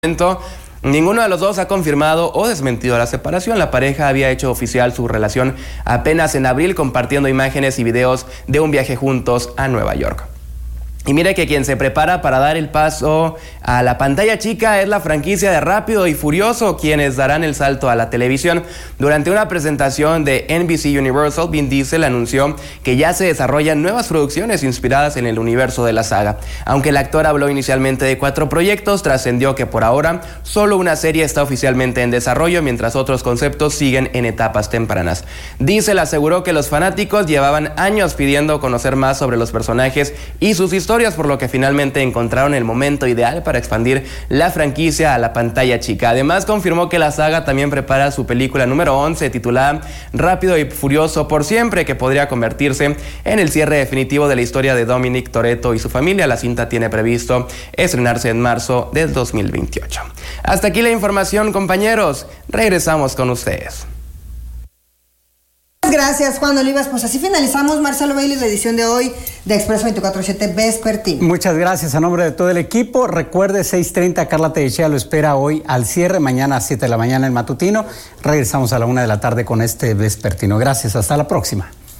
Ninguno de los dos ha confirmado o desmentido la separación. La pareja había hecho oficial su relación apenas en abril, compartiendo imágenes y videos de un viaje juntos a Nueva York. Y mire que quien se prepara para dar el paso a la pantalla chica es la franquicia de Rápido y Furioso, quienes darán el salto a la televisión. Durante una presentación de NBC Universal, Vin Diesel anunció que ya se desarrollan nuevas producciones inspiradas en el universo de la saga. Aunque el actor habló inicialmente de 4 proyectos, trascendió que por ahora solo una serie está oficialmente en desarrollo, mientras otros conceptos siguen en etapas tempranas. Diesel aseguró que los fanáticos llevaban años pidiendo conocer más sobre los personajes y sus historias, por lo que finalmente encontraron el momento ideal para expandir la franquicia a la pantalla chica. Además, confirmó que la saga también prepara su película número 11, titulada Rápido y Furioso por Siempre, que podría convertirse en el cierre definitivo de la historia de Dominic Toretto y su familia. La cinta tiene previsto estrenarse en marzo del 2028. Hasta aquí la información, compañeros. Regresamos con ustedes. Gracias, Juan Olivas. Pues así finalizamos, Marcelo Bailey, la edición de hoy de Expreso 24/7 Vespertino. Muchas gracias a nombre de todo el equipo. Recuerde, 6:30, Carla Tellechea lo espera hoy al cierre, mañana a 7 de la mañana el matutino. Regresamos a la 1 de la tarde con este Vespertino. Gracias, hasta la próxima.